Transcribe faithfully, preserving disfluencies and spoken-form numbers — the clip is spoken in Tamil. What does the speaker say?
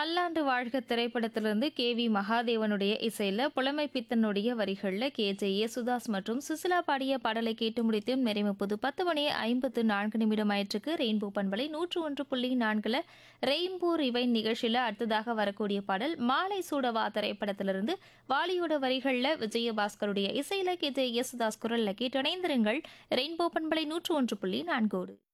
பல்லாண்டு வாழ்க திரைப்படத்திலிருந்து கே வி மகாதேவனுடைய இசையில புலமை பித்தனுடைய வரிகள்ல கே ஜே யேசுதாஸ் மற்றும் சுசிலா பாடிய பாடலை கேட்டு முடித்து நிறைமுப்பது பத்து மணி ஐம்பத்து நான்கு நிமிடம் ஆயிற்றுக்கு ரெயின்போ பண்பலை நூற்று ஒன்று புள்ளி நான்குல ரெயின்போ ரிவைன் நிகழ்ச்சியில அடுத்ததாக வரக்கூடிய பாடல் மாலை சூடவா திரைப்படத்திலிருந்து வாலியோட வரிகள்ல விஜயபாஸ்கருடைய இசையில கே ஜே யேசுதாஸ் குரல்ல கேட்டு இணைந்திருங்கள் ரெயின்போ பண்பலை நூற்று ஒன்று புள்ளி நான்கோடு.